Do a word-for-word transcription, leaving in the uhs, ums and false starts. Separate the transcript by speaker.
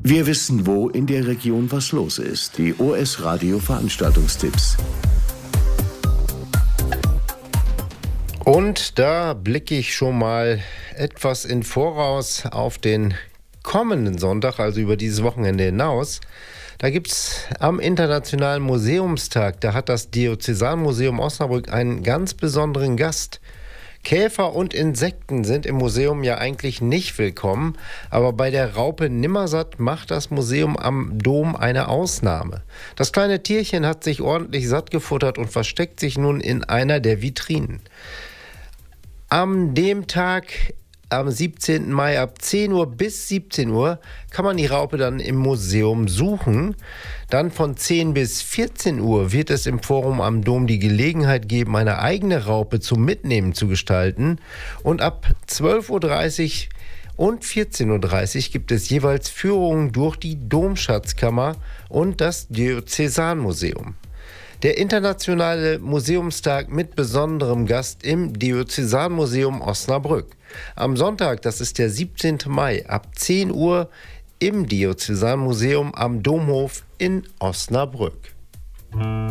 Speaker 1: Wir wissen, wo in der Region was los ist. Die O S Radio Veranstaltungstipps.
Speaker 2: Und da blicke ich schon mal etwas in Voraus auf den kommenden Sonntag, also über dieses Wochenende hinaus. Da gibt es am Internationalen Museumstag, da hat das Diözesanmuseum Osnabrück einen ganz besonderen Gast. Käfer und Insekten sind im Museum ja eigentlich nicht willkommen, aber bei der Raupe Nimmersatt macht das Museum am Dom eine Ausnahme. Das kleine Tierchen hat sich ordentlich satt gefuttert und versteckt sich nun in einer der Vitrinen. Am dem Tag, am siebzehnten Mai ab zehn Uhr bis siebzehn Uhr kann man die Raupe dann im Museum suchen. Dann von zehn bis vierzehn Uhr wird es im Forum am Dom die Gelegenheit geben, eine eigene Raupe zum Mitnehmen zu gestalten. Und ab zwölf Uhr dreißig und vierzehn Uhr dreißig gibt es jeweils Führungen durch die Domschatzkammer und das Diözesanmuseum. Der Internationale Museumstag mit besonderem Gast im Diözesanmuseum Osnabrück. Am Sonntag, das ist der siebzehnten Mai, ab zehn Uhr im Diözesanmuseum am Domhof in Osnabrück.